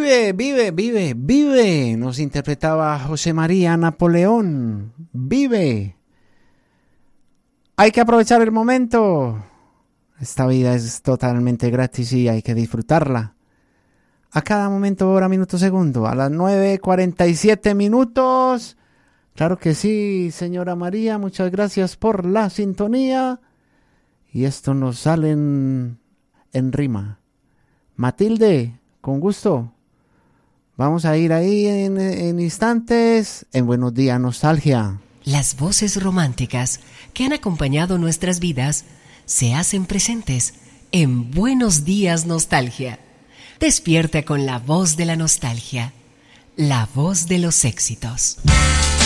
Vive, vive, vive, vive, nos interpretaba José María Napoleón. Vive. Hay que aprovechar el momento. Esta vida es totalmente gratis y hay que disfrutarla. A cada momento, hora, minuto, segundo. A las 9:47 minutos. Claro que sí, señora María. Muchas gracias por la sintonía. Y esto nos sale en rima. Matilde, con gusto. Vamos a ir ahí en instantes. En Buenos Días, Nostalgia. Las voces románticas que han acompañado nuestras vidas se hacen presentes en Buenos Días, Nostalgia. Despierta con la voz de la nostalgia, la voz de los éxitos.